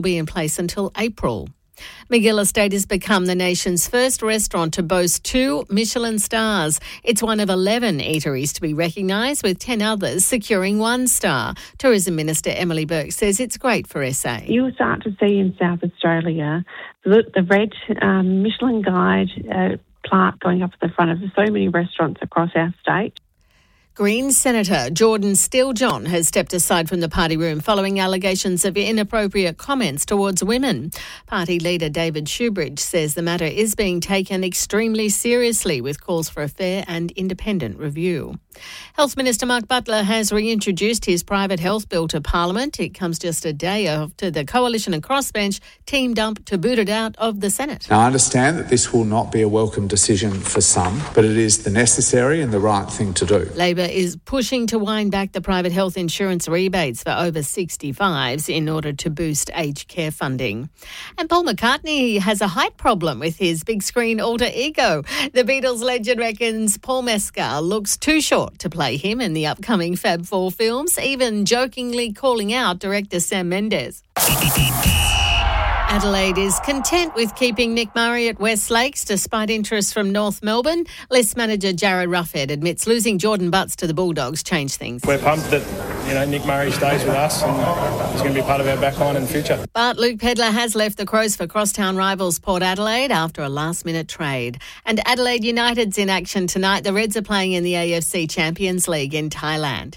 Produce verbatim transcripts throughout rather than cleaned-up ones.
be in place until April. McGill Estate has become the nation's first restaurant to boast two Michelin stars. It's one of eleven eateries to be recognised, with ten others securing one star. Tourism Minister Emily Burke says it's great for S A. You'll start to see in South Australia the, the red um, Michelin Guide uh, plaque going up at the front of so many restaurants across our state. Greens Senator Jordan Steele-John has stepped aside from the party room following allegations of inappropriate comments towards women. Party leader David Shoebridge says the matter is being taken extremely seriously, with calls for a fair and independent review. Health Minister Mark Butler has reintroduced his private health bill to Parliament. It comes just a day after the Coalition and Crossbench teamed up to boot it out of the Senate. Now, I understand that this will not be a welcome decision for some, but it is the necessary and the right thing to do. Labor is pushing to wind back the private health insurance rebates for over sixty-fives in order to boost aged care funding. And Paul McCartney has a height problem with his big screen alter ego. The Beatles legend reckons Paul Mescal looks too short to play him in the upcoming Fab Four films, even jokingly calling out director Sam Mendes. Adelaide is content with keeping Nick Murray at West Lakes despite interest from North Melbourne. List manager Jared Ruffhead admits losing Jordan Butts to the Bulldogs changed things. We're pumped that, you know, Nick Murray stays with us and he's going to be part of our backline in the future. But Luke Pedlar has left the Crows for crosstown rivals Port Adelaide after a last-minute trade. And Adelaide United's in action tonight. The Reds are playing in the A F C Champions League in Thailand.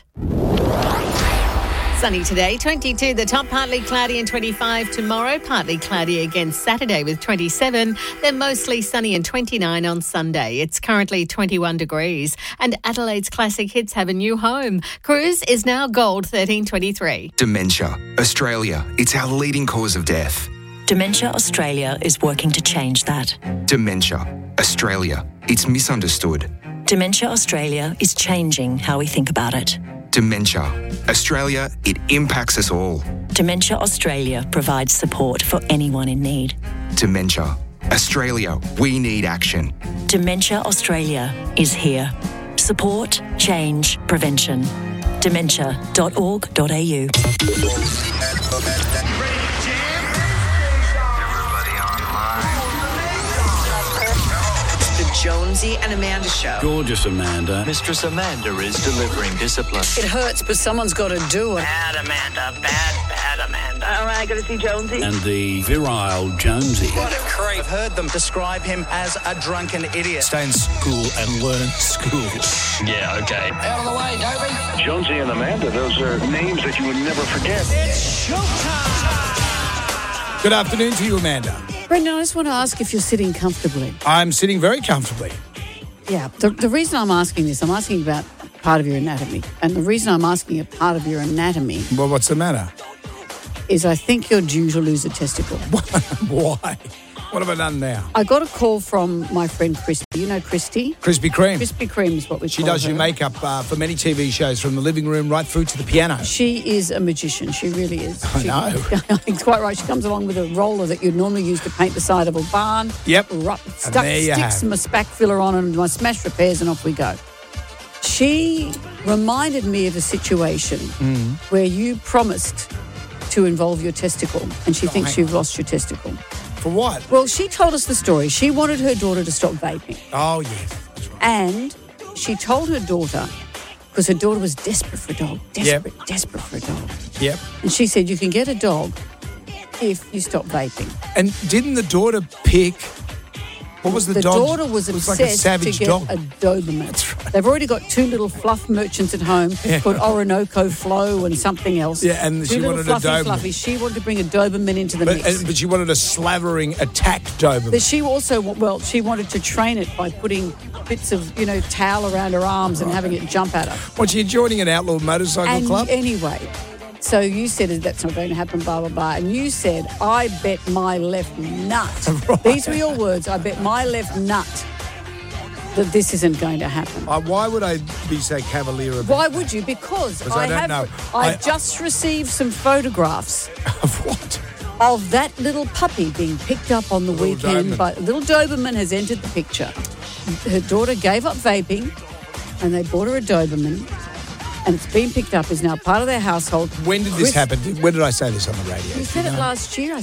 Sunny today, twenty-two the top, partly cloudy and twenty-five tomorrow, partly cloudy again Saturday with twenty-seven, then mostly sunny and twenty-nine on Sunday. It's currently twenty-one degrees and Adelaide's classic hits have a new home. Cruise is now gold thirteen twenty-three. Dementia. Australia. It's our leading cause of death. Dementia Australia is working to change that. Dementia. Australia. It's misunderstood. Dementia Australia is changing how we think about it. Dementia. Australia, it impacts us all. Dementia Australia provides support for anyone in need. Dementia. Australia, we need action. Dementia Australia is here. Support, change, prevention. dementia dot org dot a u. Jonesy and Amanda Show. Gorgeous Amanda. Mistress Amanda is delivering discipline. It hurts, but someone's got to do it. Bad Amanda, bad, bad Amanda. All right, got to see Jonesy. And the virile Jonesy. What a creep. I've heard them describe him as a drunken idiot. Stay in school and learn school. Yeah, okay. Out of the way, Toby. Jonesy and Amanda, those are names that you would never forget. It's showtime. Good afternoon to you, Amanda. Brendan, I just want to ask if you're sitting comfortably. I'm sitting very comfortably. Yeah, the, the reason I'm asking this, I'm asking about part of your anatomy. And the reason I'm asking a part of your anatomy... Well, what's the matter? ...is I think you're due to lose a testicle. Why? What have I done now? I got a call from my friend Christy. You know Christy? Krispy Kreme. Krispy Kreme is what we she call her. She does your makeup uh, for many T V shows, from the living room right through to the piano. She is a magician. She really is. I she, know. It's quite right. She comes along with a roller that you'd normally use to paint the side of a barn. Yep. Ru- stuck, there you sticks have. my spack filler on and my smash repairs and off we go. She reminded me of a situation mm. where you promised to involve your testicle and she oh, thinks you've lost your testicle. For what? Well, she told us the story. She wanted her daughter to stop vaping. Oh, yes. That's right. And she told her daughter, because her daughter was desperate for a dog, desperate, yep. desperate for a dog. Yep. And she said, you can get a dog if you stop vaping. And didn't the daughter pick... What was the, the dog? The daughter was it obsessed was like a savage to get dog. a Doberman. That's right. They've already got two little fluff merchants at home yeah. called Orinoco Flo and something else. Yeah, and two she little wanted fluffy a Doberman. Fluffy. She wanted to bring a Doberman into the but, mix. And, but she wanted a slavering attack Doberman. But she also, well, she wanted to train it by putting bits of, you know, towel around her arms right. and having it jump at her. What, she joining an outlaw motorcycle and club? Anyway... So you said that's not going to happen, blah, blah, blah. And you said, I bet my left nut. Right. These were your words. I bet my left nut that this isn't going to happen. Uh, why would I be so cavalier about Why that? would you? Because I, I don't have, know. I've I, just received some photographs. Of what? Of that little puppy being picked up on the little weekend. Doberman. But little Doberman has entered the picture. Her daughter gave up vaping and they bought her a Doberman. and it's been picked up, is now part of their household. When did this Chris- happen? When did I say this on the radio? You said it last year, I